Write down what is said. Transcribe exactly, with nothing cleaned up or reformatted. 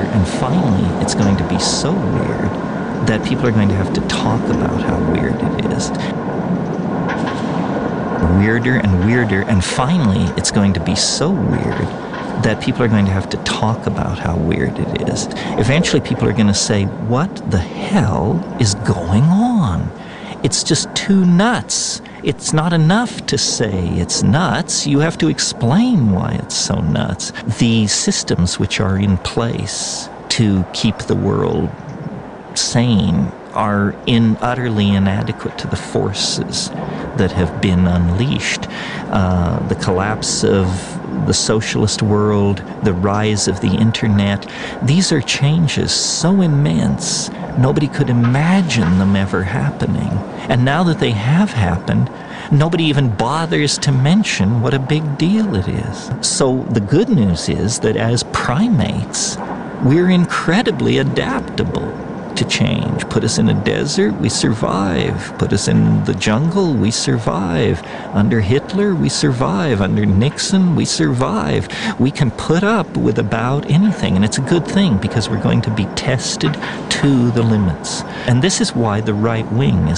and finally it's going to be so weird that people are going to have to talk about how weird it is. Weirder and weirder, and finally it's going to be so weird that people are going to have to talk about how weird it is. Eventually people are going to say, what the hell is going on? It's just too nuts. It's not enough to say it's nuts. You have to explain why it's so nuts. The systems which are in place to keep the world sane are in utterly inadequate to the forces that have been unleashed. Uh, the collapse of the socialist world, the rise of the internet, these are changes so immense, nobody could imagine them ever happening. And now that they have happened, nobody even bothers to mention what a big deal it is. So the good news is that as primates, we're incredibly adaptable to change. Put us in a desert, we survive. Put us in the jungle, we survive. Under Hitler, we survive. Under Nixon, we survive. We can put up with about anything, and it's a good thing because we're going to be tested to the limits. And this is why the right wing is